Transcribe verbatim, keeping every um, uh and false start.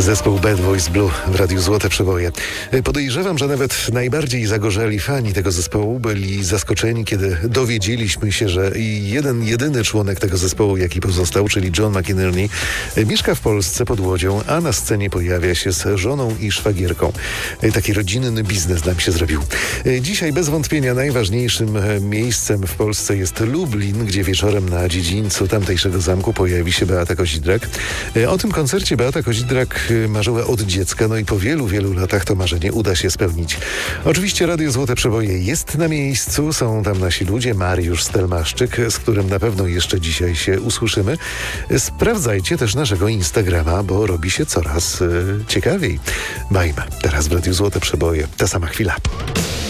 Zespół Bad Boys Blue w Radiu Złote Przeboje. Podejrzewam, że nawet najbardziej zagorzeli fani tego zespołu byli zaskoczeni, kiedy dowiedzieliśmy się, że jeden, jedyny członek tego zespołu, jaki pozostał, czyli John McInerney, mieszka w Polsce pod Łodzią, a na scenie pojawia się z żoną i szwagierką. Taki rodzinny biznes nam się zrobił. Dzisiaj bez wątpienia najważniejszym miejscem w Polsce jest Lublin, gdzie wieczorem na dziedzińcu tamtejszego zamku pojawi się Beata Kozidrak. O tym koncercie Beata Kozidrak marzyła od dziecka, no i po wielu, wielu latach to marzenie uda się spełnić. Oczywiście Radio Złote Przeboje jest na miejscu, są tam nasi ludzie, Mariusz Stelmaszczyk, z którym na pewno jeszcze dzisiaj się usłyszymy. Sprawdzajcie też naszego Instagrama, bo robi się coraz y, ciekawiej. Bajmy. Teraz w Radiu Złote Przeboje. Ta sama chwila.